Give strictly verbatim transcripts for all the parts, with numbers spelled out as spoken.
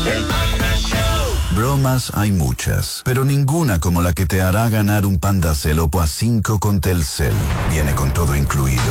El Panda Show. Bromas hay muchas, pero ninguna como la que te hará ganar un Panda Cell Oppo A cinco con Telcel. Viene con todo incluido.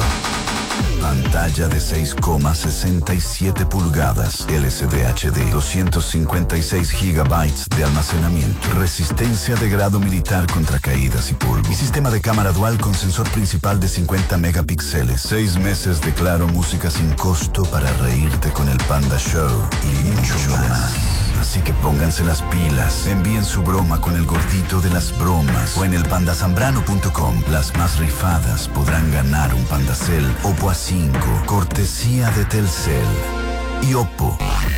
Pantalla de seis coma sesenta y siete pulgadas, L C D H D, doscientos cincuenta y seis gigabytes de almacenamiento, resistencia de grado militar contra caídas y polvo, y sistema de cámara dual con sensor principal de cincuenta megapíxeles, seis meses de Claro Música sin costo para reírte con el Panda Show y mucho más. Así que pónganse las pilas, envíen su broma con el gordito de las bromas o en el panda zambrano punto com. Las más rifadas podrán ganar un Panda Cell Oppo A cinco, cortesía de Telcel y Oppo.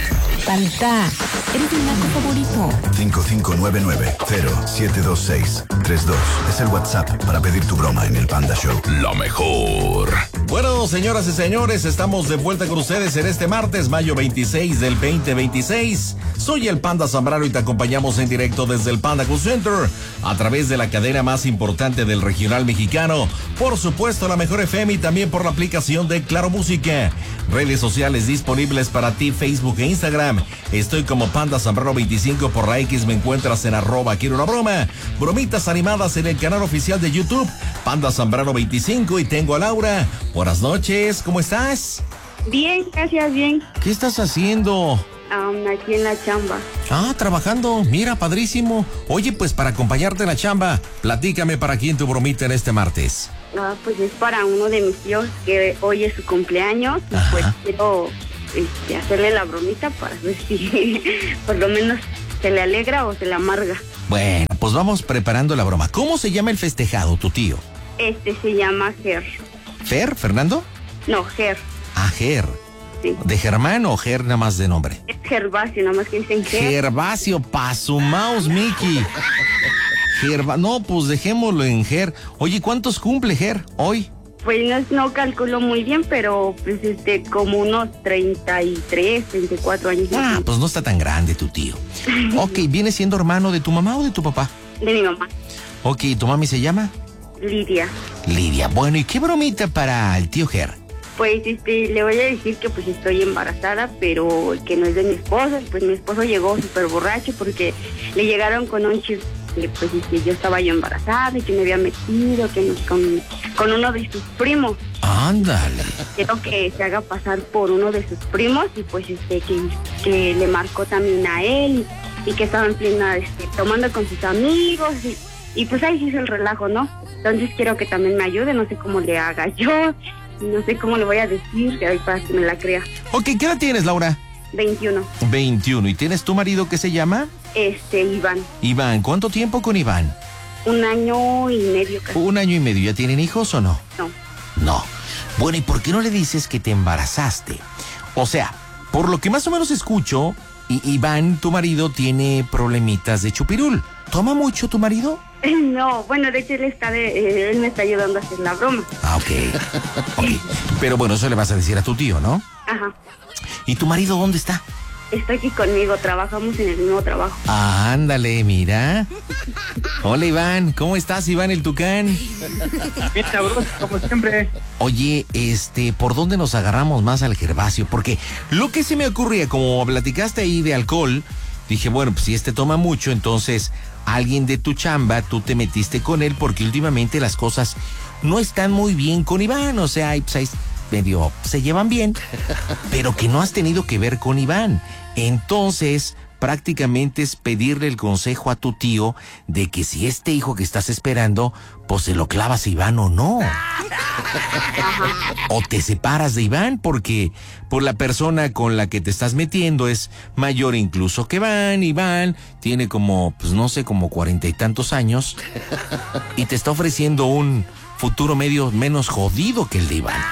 Panda, eres mi naco favorito. cinco cinco nueve nueve cero siete dos seis tres dos es el WhatsApp para pedir tu broma en el Panda Show. La mejor. Bueno, señoras y señores, estamos de vuelta con ustedes en este martes, mayo veintiséis del veinte veintiséis. Soy el Panda Zambrano y te acompañamos en directo desde el Panda Cool Center a través de la cadena más importante del regional mexicano. Por supuesto, la mejor F M y también por la aplicación de Claro Música. Redes sociales disponibles para ti, Facebook e Instagram. Estoy como Panda Zambrano veinticinco por la X, me encuentras en arroba quiero una broma. Bromitas animadas en el canal oficial de YouTube, Panda Zambrano veinticinco, y tengo a Laura. Buenas noches, ¿cómo estás? Bien, gracias, bien. ¿Qué estás haciendo? Um, aquí en la chamba. Ah, trabajando, mira, padrísimo. Oye, pues para acompañarte en la chamba, platícame para quién tu bromita en este martes. Ah, pues es para uno de mis tíos que hoy es su cumpleaños. Y pues quiero este, hacerle la bromita para ver si por lo menos se le alegra o se le amarga. Bueno, pues vamos preparando la broma. ¿Cómo se llama el festejado, tu tío? Este se llama Ger. ¿Fer, Fernando? No, Ger. Ah, Ger. Sí. ¿De Germán o Ger nada más de nombre? Es Gervasio, nada más que dicen Ger. Gervasio, pa' su mouse, Mickey. Gerva... No, pues dejémoslo en Ger. Oye, ¿cuántos cumple Ger hoy? Pues no, no calculo muy bien, pero pues este, como unos treinta y tres, treinta y cuatro años. Ah, pues no está tan grande tu tío. Ok, ¿viene siendo hermano de tu mamá o de tu papá? De mi mamá. Ok, ¿tu mami se llama? Lidia. Lidia. Bueno, ¿y qué bromita para el tío Ger? Pues este, le voy a decir que pues estoy embarazada, pero que no es de mi esposo. Pues mi esposo llegó súper borracho porque le llegaron con un chip que pues este, yo estaba yo embarazada y que me había metido que no, con, con uno de sus primos. Ándale. Quiero que se haga pasar por uno de sus primos y pues este que, que le marcó también a él y, y que estaba en plena este, tomando con sus amigos y, y pues ahí se hizo el relajo, ¿no? Entonces quiero que también me ayude, no sé cómo le haga yo. No sé cómo le voy a decir que para que me la crea. Ok, ¿qué edad tienes, Laura? veintiuno. veintiuno. ¿Y tienes tu marido que se llama? Este, Iván. Iván, ¿cuánto tiempo con Iván? Un año y medio casi. Un año y medio. ¿Ya tienen hijos o no? No. No. Bueno, ¿y por qué no le dices que te embarazaste? O sea, por lo que más o menos escucho, I- Iván, tu marido, tiene problemitas de chupirul. ¿Toma mucho tu marido? No, bueno, de hecho él está de, eh, él me está ayudando a hacer la broma. Ah, ok. Ok. Pero bueno, eso le vas a decir a tu tío, ¿no? Ajá. ¿Y tu marido dónde está? Está aquí conmigo, trabajamos en el mismo trabajo. Ah, ándale, mira. Hola, Iván. ¿Cómo estás, Iván el Tucán? Bien sabroso, como siempre. Oye, este, ¿por dónde nos agarramos más al Gervasio? Porque lo que se me ocurría, como platicaste ahí de alcohol, dije, bueno, pues si este toma mucho, entonces alguien de tu chamba, tú te metiste con él porque últimamente las cosas no están muy bien con Iván. O sea, pues ahí medio se llevan bien, pero que no has tenido que ver con Iván. Entonces, prácticamente es pedirle el consejo a tu tío de que si este hijo que estás esperando, pues se lo clavas a Iván o no. O te separas de Iván porque por la persona con la que te estás metiendo es mayor incluso que Iván. Iván tiene como, pues no sé, como cuarenta y tantos años y te está ofreciendo un futuro medio menos jodido que el de Iván.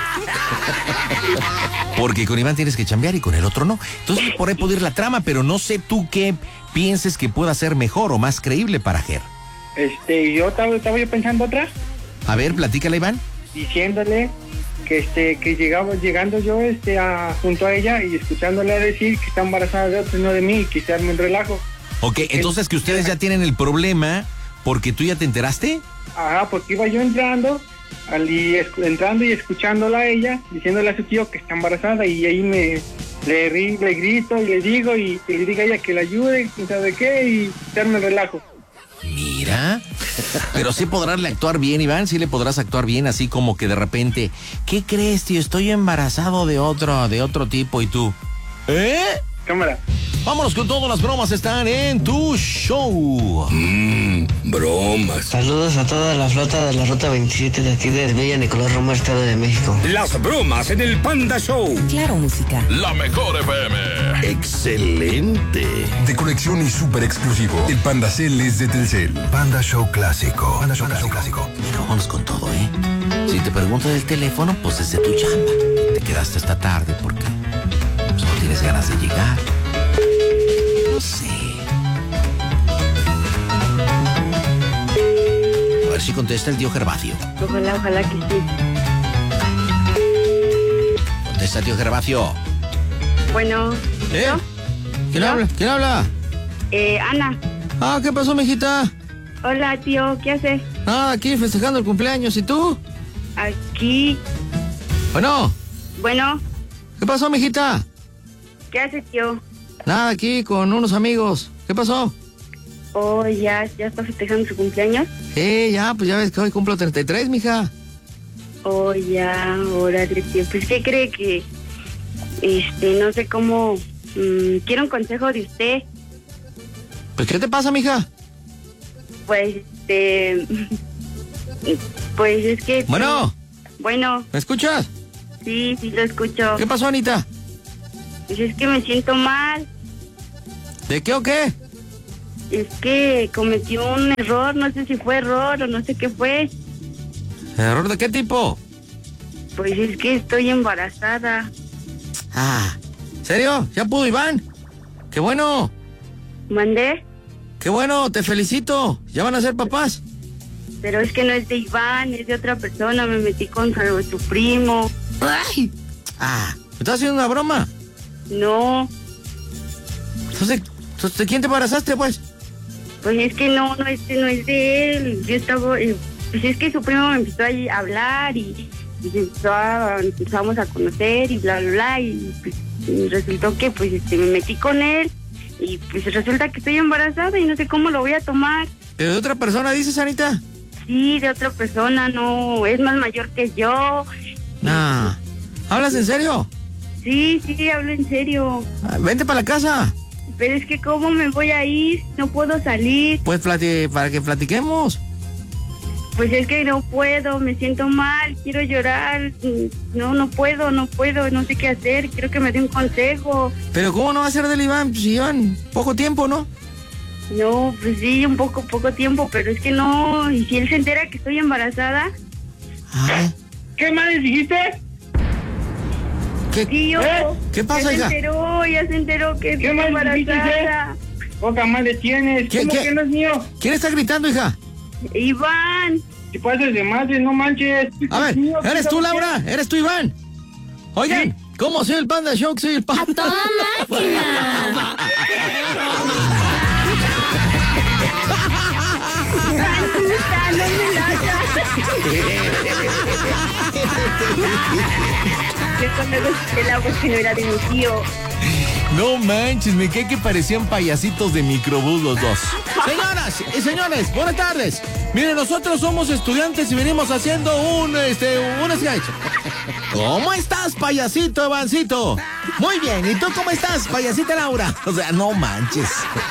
Porque con Iván tienes que chambear y con el otro no. Entonces por ahí puede ir la trama, pero no sé tú qué pienses que pueda ser mejor o más creíble para Ger. Este, yo estaba, estaba yo pensando otra, A ver, platícale, Iván. diciéndole que este, que llegaba, llegando yo este a, junto a ella y escuchándola decir que está embarazada de otro, no de mí, y que se arme un relajo. Ok, entonces que ustedes ya tienen el problema porque tú ya te enteraste. Ajá, porque iba yo entrando, al, y, entrando y escuchándola a ella, diciéndole a su tío que está embarazada y ahí me, le, ri, le grito y le digo y, y le diga a ella que le ayude, quién sabe qué, y darme el relajo. Mira, pero sí podrás actuar bien, Iván, sí le podrás actuar bien, así como que de repente, ¿qué crees, tío? Estoy embarazado de otro, de otro tipo, y tú, ¿eh? Cámara. Vámonos con todas las bromas, están en tu show. Mmm, bromas. Saludos a toda la flota de la Ruta veintisiete de aquí de Villa Nicolás Roma, Estado de México. Las bromas en el Panda Show. Claro, música. La mejor F M. Excelente. De colección y súper exclusivo. El Panda Cel es de Telcel. Panda Show clásico. Panda Show clásico. Pero vamos con todo, ¿eh? Si te pregunto del teléfono, pues es de tu chamba. Te quedaste esta tarde porque pues, no tienes ganas de llegar. No sé. A ver si contesta el tío Gervasio. Ojalá, ojalá que sí. Contesta, tío Gervasio. Bueno, ¿Eh? ¿no? ¿Quién ¿No? habla? ¿Quién habla? Eh, Ana. Ah, ¿qué pasó, mijita? Hola, tío, ¿qué hace? Ah, aquí festejando el cumpleaños. ¿Y tú? Aquí. Bueno, Bueno, ¿qué pasó, mijita? ¿qué hace, tío? Nada, aquí con unos amigos. ¿Qué pasó? Oh, ya, ya está festejando su cumpleaños. Eh, ya, pues ya ves que hoy cumplo treinta y tres, mija. Oh, ya, órale, tío. Pues, ¿qué cree que...? Este, no sé cómo... Mmm, quiero un consejo de usted. Pues, ¿qué te pasa, mija? Pues, este... Pues es que... Bueno, Bueno, ¿me escuchas? sí, sí lo escucho. ¿Qué pasó, Anita? Pues es que me siento mal. ¿De qué o qué? Es que cometí un error, no sé si fue error o no sé qué fue. ¿Error de qué tipo? Pues es que estoy embarazada. Ah, ¿serio? ¿Ya pudo Iván? ¡Qué bueno! ¿Mandé? ¡Qué bueno! ¡Te felicito! ¿Ya van a ser papás? Pero es que no es de Iván, es de otra persona. Me metí con su, su primo. ¡Ay! Ah, ¿me estás haciendo una broma? No, Entonces, entonces, ¿de quién te embarazaste, pues? pues es que no, no, este no es de él. Yo estaba... eh, Pues es que su primo me empezó ahí a hablar y, y empezó a- empezamos a conocer y bla, bla, bla. Y, pues, y resultó que pues este, me metí con él y pues resulta que estoy embarazada y no sé cómo lo voy a tomar. ¿Pero de otra persona dices, Anita? Sí, de otra persona, no, es más mayor que yo. Nah. ¿Hablas en serio? Sí, sí, hablo en serio. Ah, vente para la casa. Pero es que cómo me voy a ir, no puedo salir. Pues plati- para que platiquemos. Pues es que no puedo, me siento mal, quiero llorar. No, no puedo, no puedo, no sé qué hacer, quiero que me dé un consejo. Pero ¿cómo no va a ser del Iván? Pues si llevan poco tiempo, ¿no? No, pues sí, un poco, poco tiempo, pero es que no. Y si él se entera que estoy embarazada, Ay, ¿Qué más dijiste? ¿qué, tío. ¿Eh? ¿Qué pasa, ya hija? se enteró, ya se enteró que ¿Qué estoy más dijiste? embarazada. Poca madre tienes. ¿Qué- ¿Cómo qué? que no es mío? ¿Quién está gritando, hija? Iván, Si pasas de madre, no manches. A ver, Es mío, ¿eres tú, ¿sabes qué? Laura? ¿Eres tú, Iván? Oigan, ¿cómo soy el Panda Show? Soy el Panda. ¡Toda máquina! Asusta, no me lata. Eso me gusta el agua que no era de mi tío. No manches, me cae que parecían payasitos de microbús los dos. Señoras y señores, buenas tardes. Miren, nosotros somos estudiantes y venimos haciendo un, este, un sketch. ¿Cómo estás, payasito Evancito? Muy bien, ¿y tú cómo estás, payasita Laura? O sea, no manches.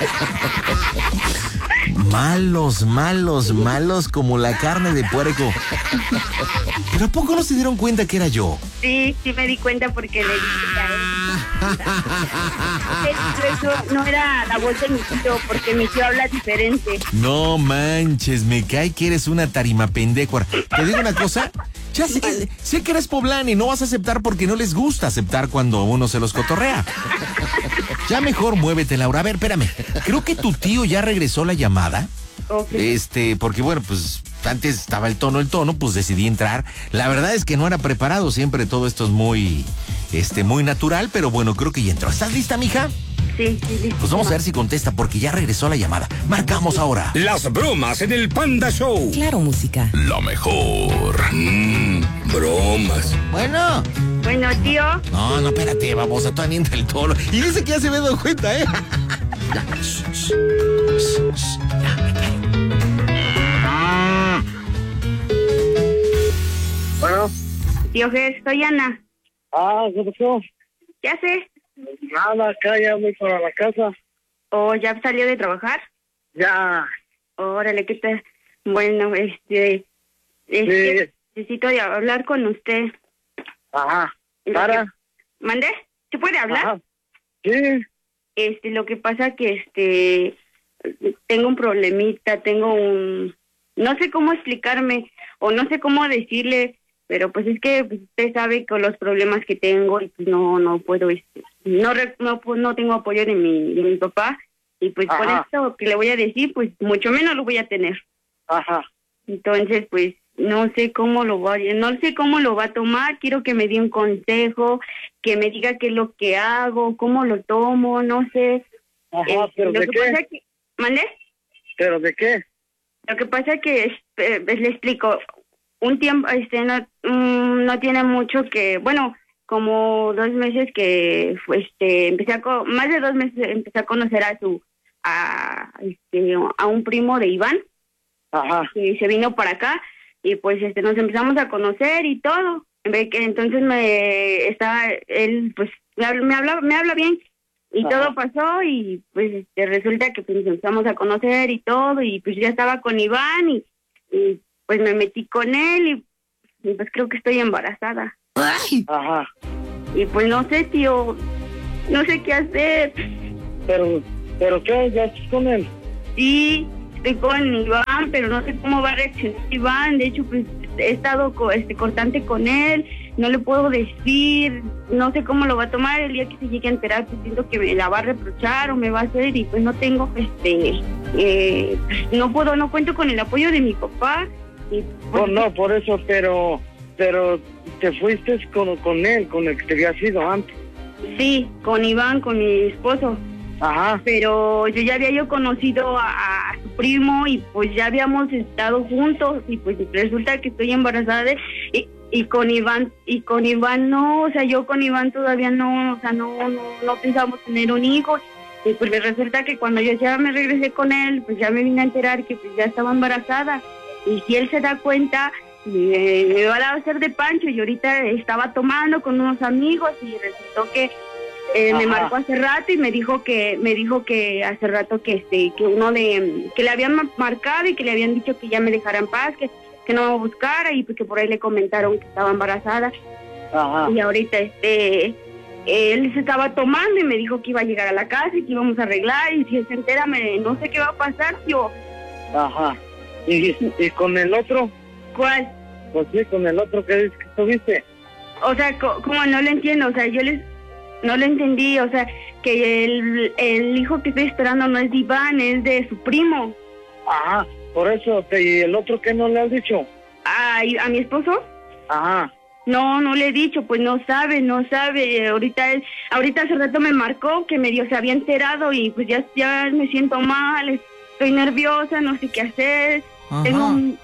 Malos, malos, malos como la carne de puerco. ¿Pero a poco no se dieron cuenta que era yo? Sí, sí me di cuenta porque le dije a él. Eso no era la voz de mi tío, porque mi tío habla diferente. No manches, me cae que eres una tarima pendecuar. Te digo una cosa, ya sé, sé que eres poblana y no vas a aceptar porque no les gusta aceptar cuando uno se los cotorrea. Ya mejor muévete, Laura. A ver, espérame. Creo que tu tío ya regresó la llamada. Okay. Este, porque bueno, pues antes estaba el tono, el tono, pues decidí entrar. La verdad es que no era preparado, siempre todo esto es muy, este, muy natural, pero bueno, creo que ya entró. ¿Estás lista, mija? Sí, sí, listo. Pues vamos a ver si contesta porque ya regresó la llamada. Marcamos ahora. Las bromas en el Panda Show. Claro, música. Lo mejor. Mmm, bromas. Bueno. Bueno, tío. No, no, espérate, babosa, tú anienta el toro. Y dice que ya se me ha dado cuenta, ¿eh? Ya, shh, shh, shh, shh, ya, me callo. Bueno. Tío Ges, soy Ana. Ah, ¿qué pasó? ¿Qué haces? Nada, acá ya voy para la casa. ¿O ya salió de trabajar? Ya. Órale, ¿qué tal? Bueno, este... este Sí. necesito de hablar con usted. Ajá. Lo ¿Para? que- ¿Mande? ¿Se puede hablar? Ajá. Sí. Este, lo que pasa que, este... tengo un problemita, tengo un... no sé cómo explicarme, o no sé cómo decirle... Pero pues es que pues, usted sabe con los problemas que tengo y pues no no puedo, este, no, re- no pu- no tengo apoyo de mi de mi papá y pues por Ajá. esto que le voy a decir, pues mucho menos lo voy a tener. Ajá. Entonces pues no sé cómo lo vaya, no sé cómo lo va a tomar, quiero que me dé un consejo, que me diga qué es lo que hago, cómo lo tomo, no sé. Ajá, Eh, ¿pero lo de que qué? pasa que, ¿mande? ¿Pero de qué? Lo que pasa que, eh, pues, le explico, un tiempo, este, no, mm, no tiene mucho que, bueno, como dos meses que, fue, este, empecé a, co- más de dos meses empecé a conocer a su, a, este, a un primo de Iván, Ajá. que se vino para acá, y pues, este, nos empezamos a conocer y todo, ve que entonces me, estaba, él, pues, me habla, me habla, me habla bien, y Ajá. todo pasó, y pues, este, resulta que pues, nos empezamos a conocer y todo, y pues ya estaba con Iván, y, y pues me metí con él y, y pues creo que estoy embarazada. ¡Ay! Ajá. Y pues no sé, tío, no sé qué hacer. ¿Pero, pero qué? ¿Ya estás con él? Sí, estoy con Iván, pero no sé cómo va a reaccionar Iván. De hecho, pues he estado co- este, cortante con él, no le puedo decir, no sé cómo lo va a tomar. El día que se llegue a enterar, pues siento que me la va a reprochar o me va a hacer y pues no tengo, este, eh, no puedo, no cuento con el apoyo de mi papá. Y, pues, Oh, no, por eso, pero, pero te fuiste con, con él, con el que te había sido antes. Sí, con Iván, con mi esposo. Ajá. Pero yo ya había yo conocido a, a su primo y pues ya habíamos estado juntos y pues resulta que estoy embarazada de, y, y con Iván, y con Iván no, o sea, yo con Iván todavía no, o sea, no, no, no pensamos tener un hijo. Y pues resulta que cuando yo ya me regresé con él, pues ya me vine a enterar que pues ya estaba embarazada. Y si él se da cuenta, me, me va a hacer de pancho. Y ahorita estaba tomando con unos amigos y resultó que eh, me Ajá. marcó hace rato y me dijo que me dijo que hace rato que este que uno de que le habían ma- marcado y que le habían dicho que ya me dejara en paz, que que no me buscara y porque por ahí le comentaron que estaba embarazada. Ajá. Y ahorita este él se estaba tomando y me dijo que iba a llegar a la casa y que íbamos a arreglar y si él se entera me no sé qué va a pasar, tío. Ajá. ¿Y, y con el otro? ¿Cuál? Pues sí, con el otro que dices que tuviste. O sea, co- como no lo entiendo, o sea, yo les no lo entendí, o sea, que el, el hijo que estoy esperando no es de Iván, es de su primo. Ajá. Por eso, te- ¿y el otro que no le has dicho? ¿A, a mi esposo? Ajá. No, no le he dicho, pues no sabe, no sabe. Ahorita él, ahorita hace rato me marcó que medio se había enterado y pues ya, ya me siento mal, estoy nerviosa, no sé qué hacer. Ajá. Tengo un...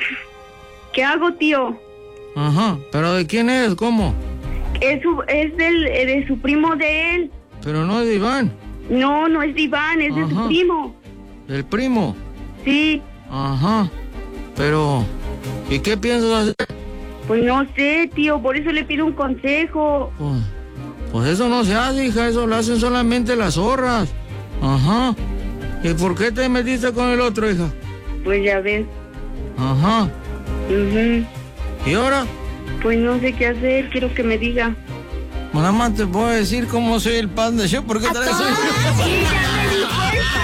¿Qué hago, tío? Ajá, pero ¿de quién es? ¿Cómo? Es, su, es del, eh, de su primo de él. Pero no es de Iván, No, no es de Iván, es de Ajá. su primo. el primo. Sí, Ajá, pero ¿y qué piensas hacer? pues no sé, tío, por eso le pido un consejo. Pues, pues eso no se hace, hija, eso lo hacen solamente las zorras. Ajá. ¿Y por qué te metiste con el otro, hija? Pues ya ves. Ajá. Ujú. ¿Y ahora? Pues no sé qué hacer, quiero que me diga. Nada más te puedo decir cómo soy el Panda Show, porque otra vez soy... Sí, ya me di cuenta,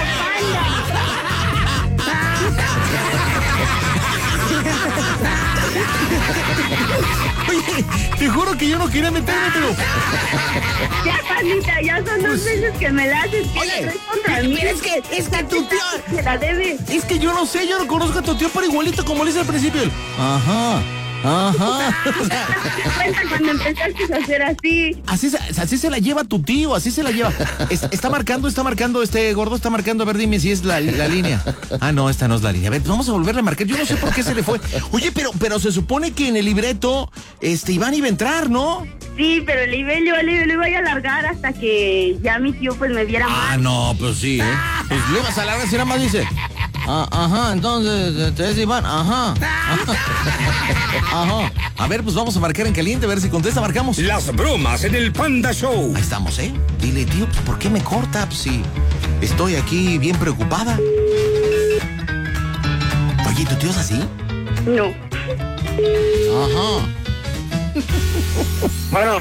Oye, te juro que yo no quería meterme, pero... Ya, Pandita, ya son dos veces que me la haces. que Oye, la traes contra mí. pero es que, es que tu tío... Se la debe. Es que yo no sé, yo no conozco a tu tío, pero igualito como le hice al principio. él, Ajá. Ajá. Cuenta cuando empezaste a hacer así. Así se, así se la lleva tu tío, así se la lleva. Es- está marcando, está marcando, este gordo está marcando. A ver, dime si es la, la línea. Ah, no, esta no es la línea. A ver, vamos a volverle a marcar. Yo no sé por qué se le fue. Oye, pero, pero se supone que en el libreto, este, Iván iba a entrar, ¿no? Sí, pero le iba, yo le, le iba a alargar hasta que ya mi tío pues me viera Ah, mal. no, pues sí, ¿eh? Pues le vas a alargar si nada más dice. Ah, ajá, entonces, te es Iván, ajá. Ajá. A ver, pues vamos a marcar en caliente, a ver si contesta, marcamos. Las bromas en el Panda Show. Ahí estamos, ¿eh? Dile, tío, pues, ¿por qué me corta? Pues si estoy aquí bien preocupada. Oye, ¿tu tío es así? No. Ajá. Bueno.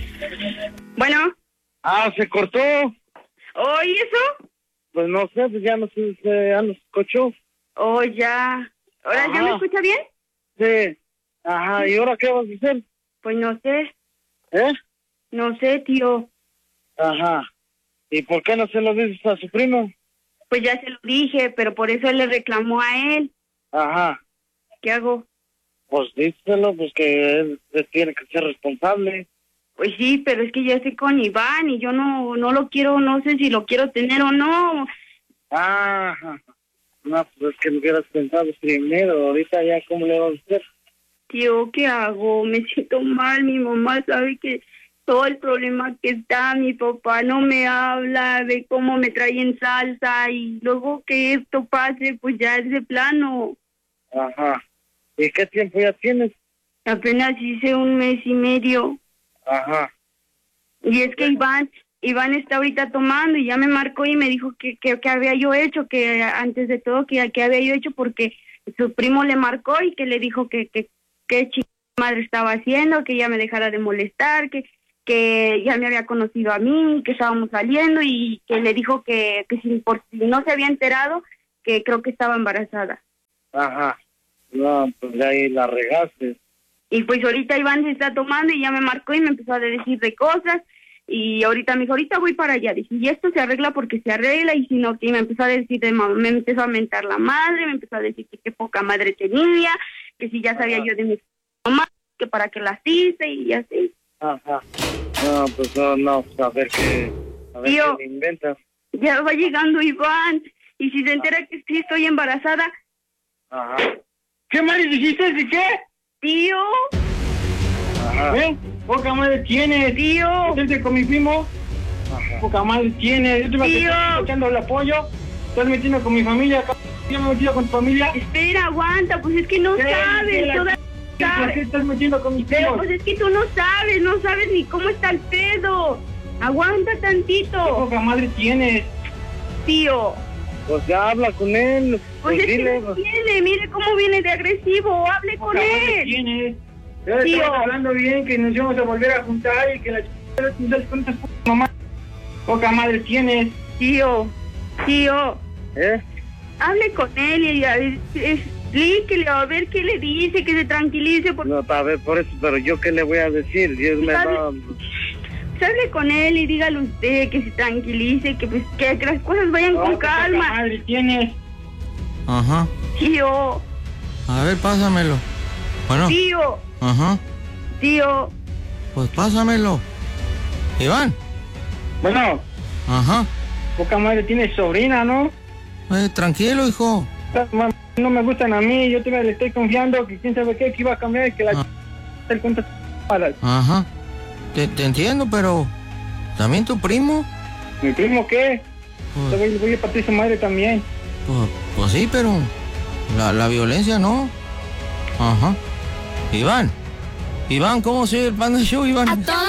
Bueno. Ah, se cortó. ¿Oh, y eso? Pues no sé, pues ya no sé, ya no se escuchó. Oh, ya. ¿Ahora ya Ajá. me escucha bien? Sí. Ajá, ¿y ahora qué vas a hacer? Pues no sé. ¿Eh? No sé, tío. Ajá. ¿Y por qué no se lo dices a su primo? Pues ya se lo dije, pero por eso él le reclamó a él. Ajá. ¿Qué hago? Pues díselo, pues que él, él tiene que ser responsable. Pues sí, pero es que ya estoy con Iván y yo no no lo quiero, no sé si lo quiero tener o no. Ajá. No, pues es que lo hubieras pensado primero. Ahorita ya, ¿cómo le vas a hacer? Tío, ¿qué hago? Me siento mal, mi mamá sabe que todo el problema que está, mi papá no me habla de cómo me trae en salsa y luego que esto pase, pues ya es de plano. Ajá. ¿Y qué tiempo ya tienes? Apenas hice un mes y medio. Ajá. Y es que Iván, Iván está ahorita tomando y ya me marcó y me dijo que, que, que había yo hecho, que antes de todo que, que había yo hecho porque su primo le marcó y que le dijo que que, que chica madre estaba haciendo, que ya me dejara de molestar, que que ya me había conocido a mí, que estábamos saliendo y que le dijo que, que si, por si no se había enterado, que creo que estaba embarazada. Ajá. No, pues ya ahí la regaste. Y pues ahorita Iván se está tomando y ya me marcó y me empezó a decir de cosas y ahorita me dijo, ahorita voy para allá. Dije, y esto se arregla porque se arregla y si no, que me empezó a decir de mamá, me empezó a mentar la madre, me empezó a decir que qué poca madre tenía, que si ya sabía yo de mi mamá, que para qué las hice y así. Ajá. No, pues no, no, pues a ver qué, a ver Tío. qué le inventas. Ya va llegando Iván y si se entera que sí estoy embarazada. Ajá. ¿Qué madre dijiste? ¿De qué? Tío. Ajá. ¿Eh? Poca madre tiene, tío. ¿Estás con mi primo? Ajá. Poca madre tiene. Yo te voy Tío. a estar echando el apoyo. Estás metiendo con mi familia. Yo me he metido con tu familia. Espera, aguanta, pues es que no ¿Qué? sabes. ¿Qué la- Toda... ¿Por qué estás metiendo con mis Pero primos? pues es que tú no sabes, no sabes ni cómo está el pedo. Aguanta ¿Qué tantito. poca madre tienes? Tío. Pues ya habla con él. Pues, Pues es dile. que no viene, mire cómo viene de agresivo, hable con Poca madre él. tienes. Ya Tío. estamos hablando bien, que nos íbamos a volver a juntar y que la chica no sales con estas putas mamás. Poca madre tienes. Tío, tío, ¿Eh? hable con él y a ver, explíquele a ver qué le dice, que se tranquilice, porque No, a ver, por eso, pero yo qué le voy a decir. Dios me ¿Sabe? va. pues, hable con él y dígale usted que se tranquilice, que pues que las cosas vayan No, con que poca calma. madre tienes. Ajá. Tío, A ver, pásamelo. Bueno. tío, Ajá. tío, Pues pásamelo. Iván. Bueno, Ajá. poca madre tienes sobrina, ¿no? Eh, tranquilo, hijo. Estas mam- no me gustan a mí, yo te le estoy confiando que quién sabe qué, que iba a cambiar y que la Ah. ch... te cuenta para Ajá. Te, te entiendo, pero ¿también tu primo? mi primo qué, Pues, te voy, voy a partir su madre también. pues, pues sí, pero la, la violencia no. Ajá. Iván. Iván, ¿cómo sigue el Panda Show, Iván? A toda